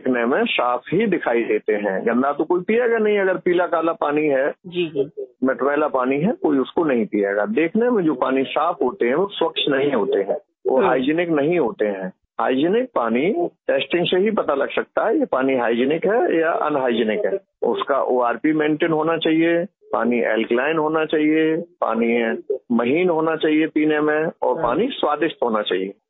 देखने में साफ ही दिखाई देते हैं। गंदा तो कोई पिएगा नहीं, अगर पीला काला पानी है, जी जी, मटमैला पानी है, कोई उसको नहीं पिएगा। देखने में जो पानी साफ होते हैं वो स्वच्छ नहीं होते हैं, वो हाइजीनिक नहीं होते हैं। हाइजीनिक पानी टेस्टिंग से ही पता लग सकता है ये पानी हाइजीनिक है या अनहाइजीनिक है। उसका ORP मेंटेन होना चाहिए, पानी एल्कलाइन होना चाहिए, पानी महीन होना चाहिए पीने में, और पानी स्वादिष्ट होना चाहिए।